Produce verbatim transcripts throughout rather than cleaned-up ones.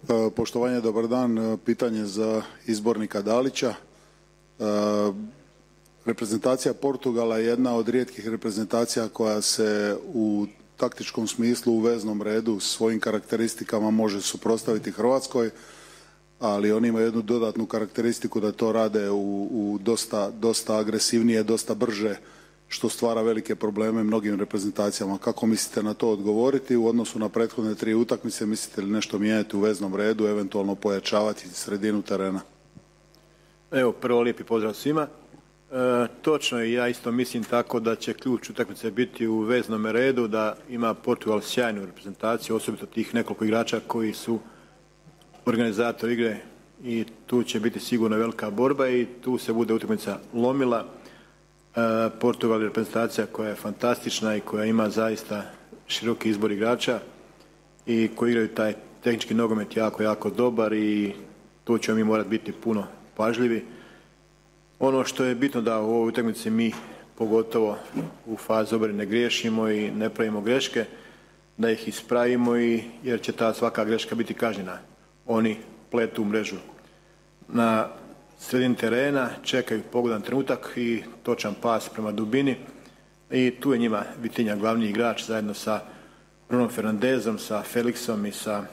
Poštovanje, dobar dan. Pitanje za izbornika Dalića. Reprezentacija Portugala je jedna od rijetkih reprezentacija koja se u taktičkom smislu u veznom redu svojim karakteristikama može suprotstaviti Hrvatskoj, ali oni imaju jednu dodatnu karakteristiku da to rade u, u dosta, dosta agresivnije, dosta brže, što stvara velike probleme mnogim reprezentacijama. Kako mislite na to odgovoriti u odnosu na prethodne tri utakmice? Mislite li nešto mijenjati u veznom redu, eventualno pojačavati sredinu terena? Evo, prvo lijepi pozdrav svima. E, točno je, ja isto mislim tako da će ključ utakmice biti u veznom redu, da ima Portugal sjajnu reprezentaciju, osobito tih nekoliko igrača koji su organizator igre i tu će biti sigurno velika borba i tu se bude utakmica lomila. Portugal je reprezentacija koja je fantastična i koja ima zaista široki izbor igrača i koji igraju taj tehnički nogomet jako, jako dobar i tu ćemo mi morati biti puno pažljivi. Ono što je bitno da u ovoj utakmici mi pogotovo u fazi obrane ne griješimo i ne pravimo greške, da ih ispravimo i jer će ta svaka greška biti kažnjena. Oni pletu u mrežu na sredini terena, čekaju pogodan trenutak i točan pas prema dubini i tu je njima Vitinha glavni igrač zajedno sa Bruno Fernandezom, sa Felixom i sa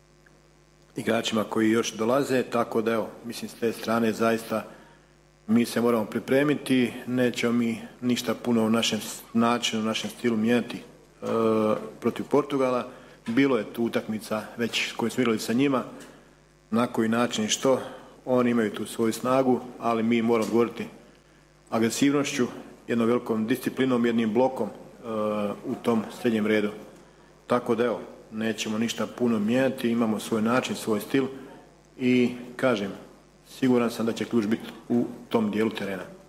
igračima koji još dolaze, tako da evo, mislim s te strane zaista mi se moramo pripremiti, nećemo mi ništa puno u našem načinu, u našem stilu mijenjati e, protiv Portugala. Bilo je tu utakmica već koju smo igrali sa njima, na koji način i što. Oni imaju tu svoju snagu, ali mi moramo odgovoriti agresivnošću, jednom velikom disciplinom, jednim blokom e, u tom srednjem redu. Tako da evo, nećemo ništa puno mijenjati, imamo svoj način, svoj stil i kažem, siguran sam da će ključ biti u tom dijelu terena.